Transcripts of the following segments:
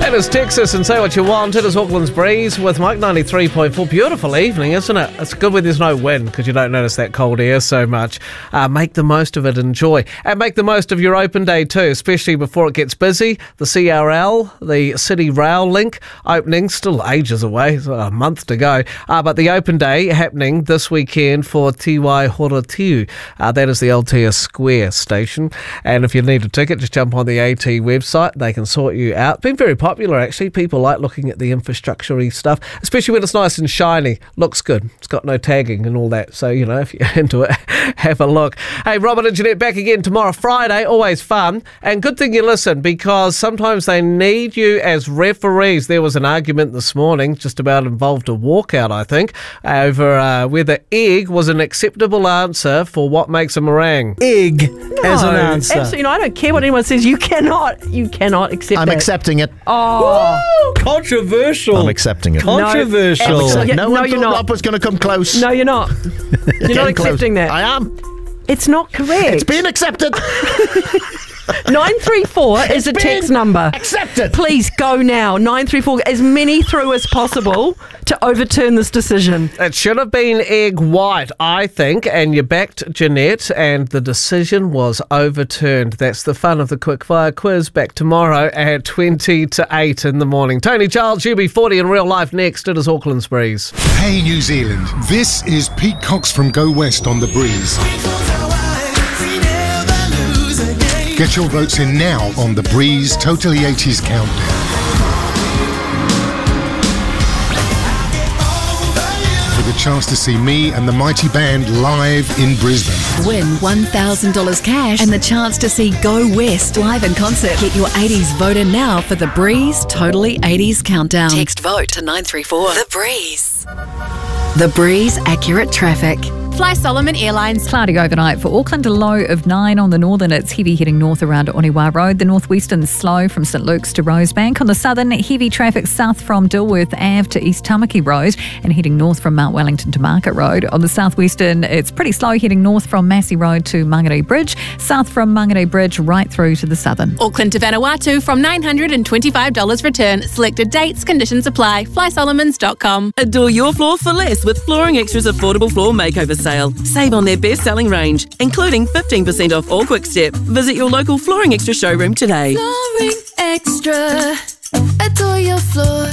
That is Texas and Say What You Want. It is Auckland's Breeze with Mike 93.4. Beautiful evening, isn't it? It's good when there's no wind because you don't notice that cold air so much. Make the most of it, enjoy. And make the most of your open day too, especially before it gets busy. The CRL, the City Rail Link, opening still ages away, a month to go. But the open day happening this weekend for Te Waihorotiu. That is the Aotea Square station. And if you need a ticket, just jump on the AT website. They can sort you out. Been very popular actually. People like looking at the infrastructure-y stuff, especially when it's nice and shiny. Looks good. It's got no tagging and all that. So, you know, if you're into it, have a look. Hey, Robert and Jeanette back again tomorrow, Friday. Always fun. And good thing you listen because sometimes they need you as referees. There was an argument this morning just about involved a walkout, I think, over whether egg was an acceptable answer for what makes a meringue. Egg as an answer. Absolutely not. I don't care what anyone says. You cannot accept I'm that. accepting it. Oh. Woo! Controversial. I'm accepting it. Controversial. No, you're not. Rob was going to come close. No, you're not. You're not accepting that. I am. It's not correct. It's been accepted. 934 is a text number. Accepted. Please go now. 934, as many through as possible to overturn this decision. It should have been egg white, I think, and you backed Jeanette, and the decision was overturned. That's the fun of the Quickfire Quiz. Back tomorrow at 20 to 8 in the morning. Tony Charles, UB40 in real life next. It is Auckland's Breeze. Hey New Zealand, this is Pete Cox from Go West on The Breeze. Get your votes in now on The Breeze Totally 80s Countdown. For the chance to see me and the mighty band live in Brisbane. Win $1,000 cash and the chance to see Go West live in concert. Get your 80s vote in now for The Breeze Totally 80s Countdown. Text vote to 934. The Breeze. The Breeze Accurate Traffic. Fly Solomon Airlines. Cloudy overnight for Auckland, a low of 9 on the northern. It's heavy heading north around Oniwa Road. The northwestern slow from St Luke's to Rosebank. On the southern, heavy traffic south from Dilworth Ave to East Tamaki Road and heading north from Mount Wellington to Market Road. On the southwestern, it's pretty slow heading north from Massey Road to Mangere Bridge, south from Mangere Bridge right through to the southern. Auckland to Vanuatu from $925 return. Selected dates, conditions apply. FlySolomons.com. Adore your floor for less with Flooring Extra's affordable floor makeover sale. Save on their best-selling range, including 15% off all Quick Step. Visit your local Flooring Extra showroom today. Flooring Extra. Adore your floor.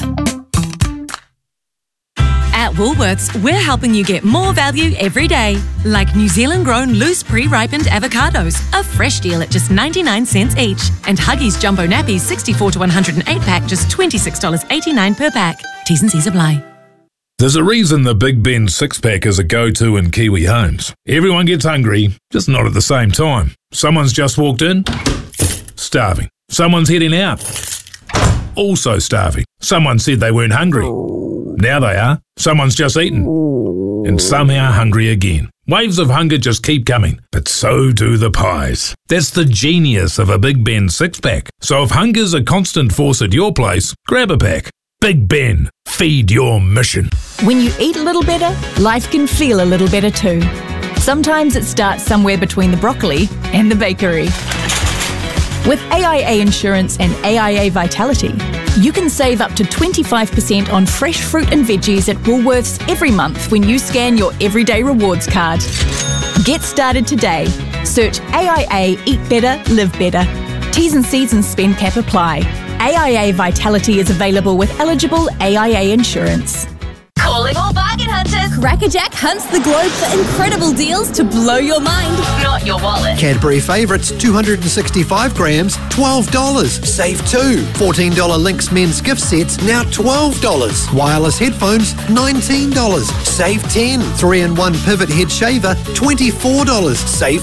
At Woolworths, we're helping you get more value every day. Like New Zealand-grown loose pre-ripened avocados, a fresh deal at just 99 cents each. And Huggies Jumbo Nappies 64 to 108 pack, just $26.89 per pack. T's and C's apply. There's a reason the Big Ben six-pack is a go-to in Kiwi homes. Everyone gets hungry, just not at the same time. Someone's just walked in, starving. Someone's heading out, also starving. Someone said they weren't hungry. Now they are. Someone's just eaten, and somehow hungry again. Waves of hunger just keep coming, but so do the pies. That's the genius of a Big Ben six-pack. So if hunger's a constant force at your place, grab a pack. Big Ben, feed your mission. When you eat a little better, life can feel a little better too. Sometimes it starts somewhere between the broccoli and the bakery. With AIA Insurance and AIA Vitality, you can save up to 25% on fresh fruit and veggies at Woolworths every month when you scan your Everyday Rewards card. Get started today. Search AIA Eat Better, Live Better. T's and C's and spend cap apply. AIA Vitality is available with eligible AIA insurance. Calling all bargain hunters. Crackerjack hunts the globe for incredible deals to blow your mind, not your wallet. Cadbury Favourites, 265 grams, $12. Save 2. $14 Lynx men's gift sets, now $12. Wireless headphones, $19. Save 10. 3-in-1 pivot head shaver, $24. Save